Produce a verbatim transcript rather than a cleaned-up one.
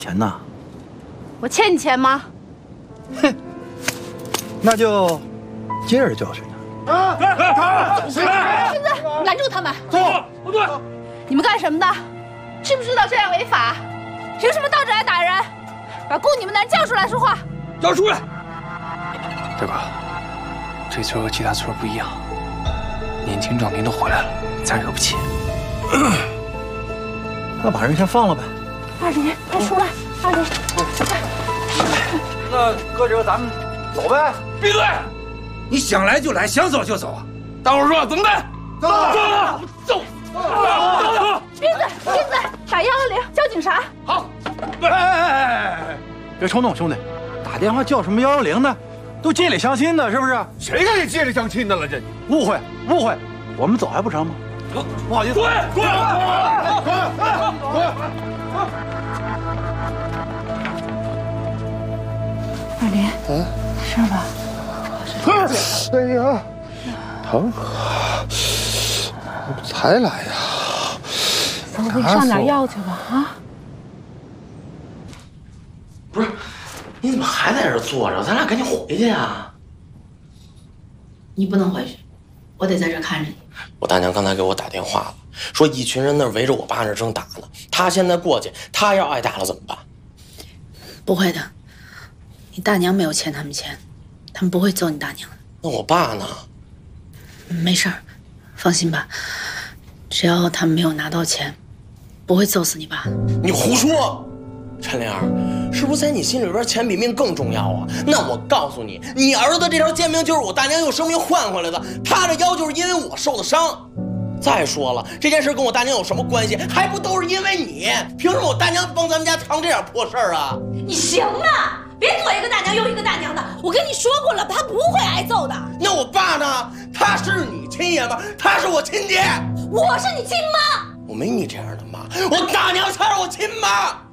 钱呢？ 我欠你钱吗？ 哼，那就接着教训他。啊！ 孙子，拦住他们！ 走，不对， 你们干什么的？知不知道这样违法？凭什么到这来打人？把雇你们的人叫出来说话！ 叫出来！ 大哥，这村和其他村不一样，年轻壮丁都回来了，咱惹不起。 那把人先放了呗。 二林，快出来！二林， 那哥几个咱们走呗。 闭嘴！你想来就来，想走就走啊！大伙说怎么办？走走走走！ 斌子，斌子，打幺幺零，叫警察。 好。 哎哎哎哎哎！别冲动，兄弟，打电话叫什么幺幺零呢？都街里相亲的，是不是？ 谁跟你街里相亲的了？这误会，误会。我们走还不成吗？不好意思。 滚滚滚滚！ 二林，嗯，没事吧？ 哎呀，疼！我才来呀。 咱们给你上点药去吧，啊？ 不是，你怎么还在这坐着？咱俩赶紧回去呀！ 你不能回去，我得在这看着你。 我大娘刚才给我打电话了，说一群人那围着我爸那正打呢，他现在过去，他要挨打了怎么办？ 不会的，你大娘没有欠他们钱，他们不会揍你大娘的。 那我爸呢？ 没事儿，放心吧，只要他们没有拿到钱，不会揍死你爸。 你胡说！陈玲，是不是在你心里边钱比命更重要啊？那我告诉你，你儿子这条贱命就是我大娘用生命换回来的，他的腰就是因为我受的伤。再说了，这件事跟我大娘有什么关系？还不都是因为你？凭什么我大娘帮咱们家藏这点破事儿啊？ 你行了，别左一个大娘右一个大娘的。我跟你说过了，他不会挨揍的。 那我爸呢？他是你亲爷们，他是我亲爹。 我是你亲妈。 我没你这样的妈，我大娘才是我亲妈。